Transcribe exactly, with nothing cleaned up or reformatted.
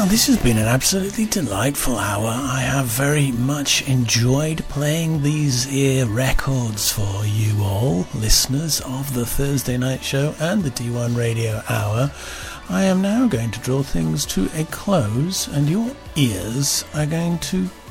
Well, this has been an absolutely delightful hour. I have very much enjoyed playing these ear records for you all, listeners of the Thursday Night Show and the D one Radio Hour. I am now going to draw things to a close, and your ears are going to